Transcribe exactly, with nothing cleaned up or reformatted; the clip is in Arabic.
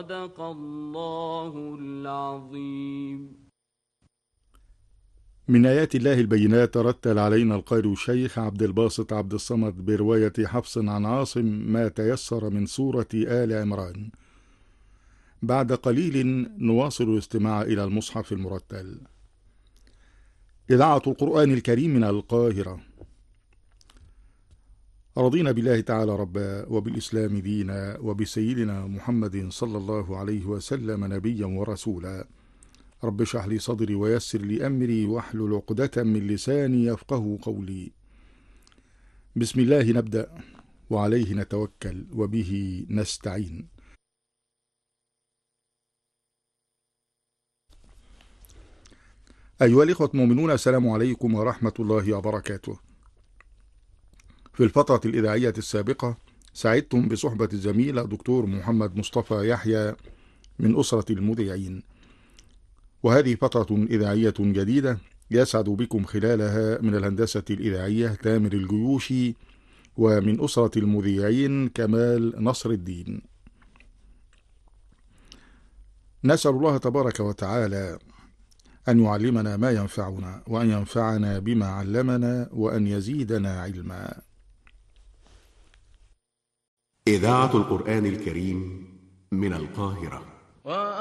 صدق الله العظيم. من آيات الله البينات ترتل علينا القارئ الشيخ عبد الباسط عبد الصمد برواية حفص عن عاصم ما تيسر من سورة آل عمران. بعد قليل نواصل الاستماع إلى المصحف المرتل. إذاعة القرآن الكريم من القاهرة. رضينا بالله تعالى ربا، وبالإسلام دينا، وبسيدنا محمد صلى الله عليه وسلم نبيا ورسولا. رب اشرح لي صدري ويسر لي أمري واحلل عقدة من لساني يفقه قولي. بسم الله نبدأ وعليه نتوكل وبه نستعين. أيها الإخوة المؤمنون، السلام عليكم ورحمة الله وبركاته. في الفترة الإذاعية السابقة سعدتم بصحبة الزميل دكتور محمد مصطفى يحيى من أسرة المذيعين، وهذه فترة إذاعية جديدة يسعد بكم خلالها من الهندسة الإذاعية تامر الجيوشي، ومن أسرة المذيعين كمال نصر الدين. نسأل الله تبارك وتعالى أن يعلمنا ما ينفعنا، وأن ينفعنا بما علمنا، وأن يزيدنا علما. إذاعة القرآن الكريم من القاهرة.